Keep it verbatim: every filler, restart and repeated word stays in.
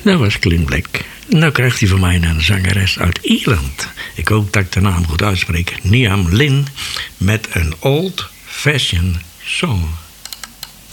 Dat was Clint Black. Nou krijgt hij van mij een zangeres uit Ierland. Ik hoop dat ik de naam goed uitspreek. Niamh Lynn met een Old Fashioned Song.